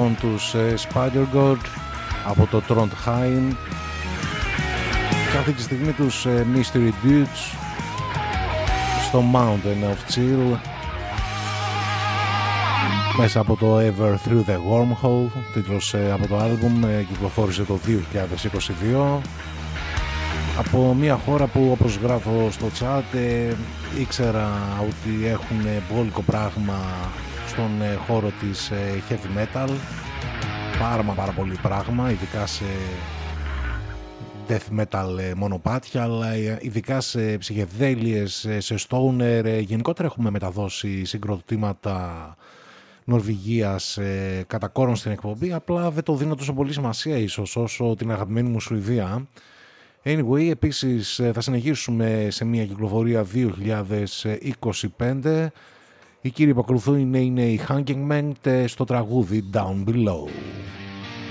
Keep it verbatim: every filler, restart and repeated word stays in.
λοιπόν τους ε, Spider-God από το Trondheim και αυτή τη στιγμή τους ε, Mystery Dudes στο Mountain of Chill μέσα από το Ever Through the Wormhole, τίτλος ε, από το άλμπουμ, ε, κυκλοφόρησε το δύο χιλιάδες είκοσι δύο από μια χώρα που, όπως γράφω στο chat, ε, ήξερα ότι έχουν μπόλικο πράγμα στον ε, χώρο της ε, heavy metal, πάρα μα πάρα πολύ πράγμα, ειδικά σε death metal ε, μονοπάτια, αλλά ε, ειδικά σε ψυχεδέλειες, ε, σε stoner, ε, γενικότερα έχουμε μεταδώσει συγκροτήματα Νορβηγίας ε, κατά κόρον στην εκπομπή, απλά δεν το δίνω τόσο πολύ σημασία ίσως όσο την αγαπημένη μου Σουηδία. Anyway, επίσης θα συνεχίσουμε σε μια κυκλοφορία δύο χιλιάδες είκοσι πέντε. Οι κύριοι που ακολουθούν είναι, είναι οι Hanging Men στο τραγούδι Down Below.